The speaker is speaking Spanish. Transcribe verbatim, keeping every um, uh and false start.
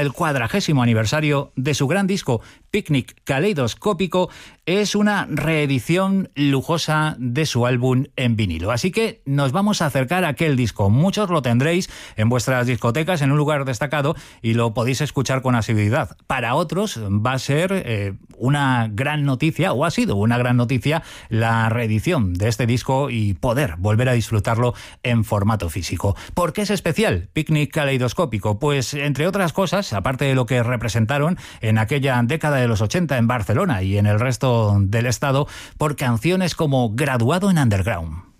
el cuadragésimo aniversario de su gran disco Picnic Caleidoscópico, es una reedición lujosa de su álbum en vinilo. Así que nos vamos a acercar a aquel disco. Muchos lo tendréis en vuestras discotecas en un lugar destacado y lo podéis escuchar con asiduidad. Para otros va a ser eh, una gran noticia, o ha sido una gran noticia, la reedición de este disco y poder volver a disfrutarlo en formato físico. ¿Por qué es especial Picnic Caleidoscópico? Pues, entre otras cosas, aparte de lo que representaron en aquella década de los ochenta en Barcelona y en el resto del estado, por canciones como Graduado en Underground.